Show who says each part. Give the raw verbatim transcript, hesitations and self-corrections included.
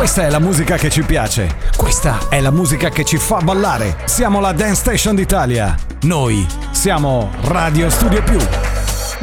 Speaker 1: Questa è la musica che ci piace. Questa è la musica che ci fa ballare. Siamo la Dance Station d'Italia. Noi siamo Radio Studio Più.